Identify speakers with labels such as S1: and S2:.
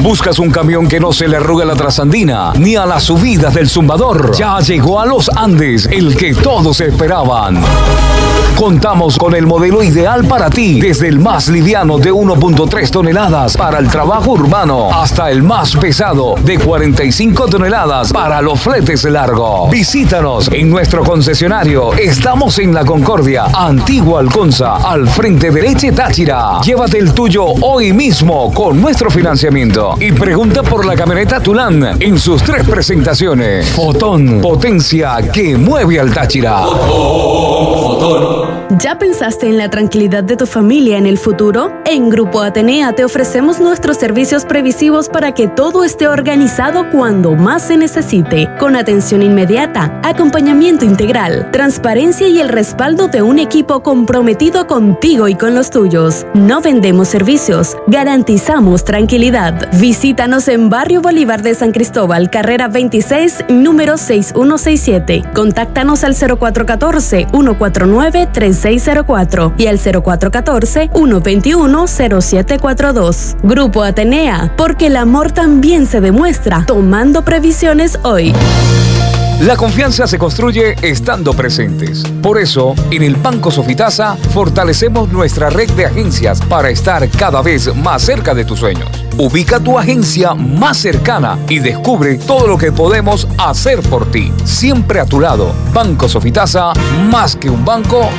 S1: ¿Buscas un camión que no se le arrugue la trasandina ni a las subidas del zumbador? Ya llegó a Los Andes el que todos esperaban. Contamos con el modelo ideal para ti, desde el más liviano de 1.3 toneladas para el trabajo urbano hasta el más pesado de 45 toneladas para los fletes largos. Visítanos en nuestro concesionario. Estamos en La Concordia, Antigua Alconza, al frente de Leche Táchira. Llévate el tuyo hoy mismo con nuestro financiamiento y pregunta por la camioneta Tulán en sus 3 presentaciones. Fotón, potencia que mueve al Táchira.
S2: ¿Ya pensaste en la tranquilidad de tu familia en el futuro? En Grupo Atenea te ofrecemos nuestros servicios previsivos para que todo esté organizado cuando más se necesite, con atención inmediata, acompañamiento integral, transparencia y el respaldo de un equipo comprometido contigo y con los tuyos. No vendemos servicios, garantizamos tranquilidad. Visítanos en Barrio Bolívar de San Cristóbal, carrera 26, número 6167. Contáctanos al 0414-149-3604 y al 0414-121-0742. Grupo Atenea, porque el amor también se demuestra tomando previsiones hoy.
S1: La confianza se construye estando presentes. Por eso, en el Banco Sofitasa fortalecemos nuestra red de agencias para estar cada vez más cerca de tus sueños. Ubica tu agencia más cercana y descubre todo lo que podemos hacer por ti. Siempre a tu lado. Banco Sofitasa, más que un banco,